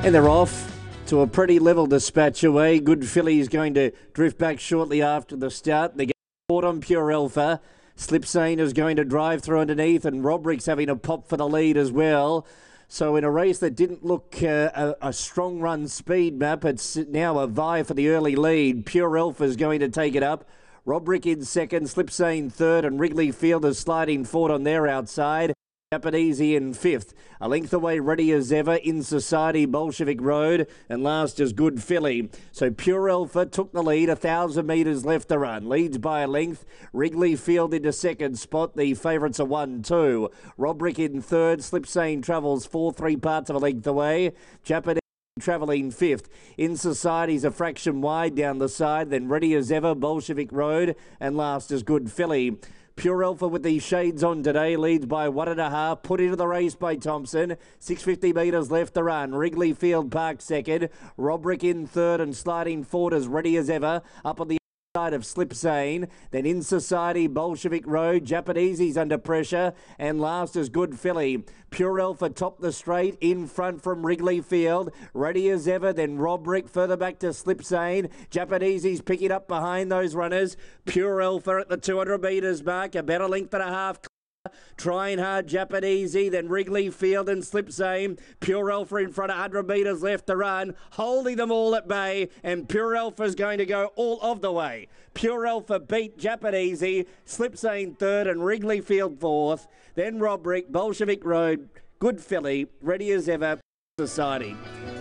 And they're off to a pretty level dispatch away. Good Filly is going to drift back shortly after the start. They get caught on Pure Alpha. Slipsane is going to drive through underneath, and Robrick's having a pop for the lead as well. So in a race that didn't look a strong run speed map, it's now a vie for the early lead. Pure Alpha is going to take it up. Robrick in second, Slipsane third, and Wrigley Field is sliding forward on their outside. Japanese in fifth. A length away, Ready As Ever, In Society, Bolshevik Road, and last is Good Filly. So Pure Alpha took the lead, 1,000 metres left to run. Leads by a length. Wrigley Field into second spot. The favourites are 1-2. Robrick in third. Slipsane travels 4 3/parts of a length away. Japanese travelling fifth. In Society's a fraction wide down the side. Then Ready As Ever, Bolshevik Road, and last is Good Filly. Pure Alpha with the shades on today leads by 1.5. Put into the race by Thompson. 650 metres left to run. Wrigley Field Park second. Robrick in third and sliding forward as Ready As Ever. Up on the side of Slipsane. Then In Society, Bolshevik Road. Japanese's under pressure. And last is Good Filly. Pure Alpha top the straight in front from Wrigley Field. Ready As Ever. Then Robrick further back to Slipsane. Japanese's picking up behind those runners. Pure Alpha at the 200 metres mark. About a length and a half. Trying hard, Japanesey, then Wrigley Field and Slipsane. Pure Alpha in front, 100 metres left to run, holding them all at bay, and Pure Alpha is going to go all of the way. Pure Alpha beat Japanesey, Slipsane third and Wrigley Field fourth, then Robrick, Bolshevik Road, Good Filly, Ready As Ever, Society.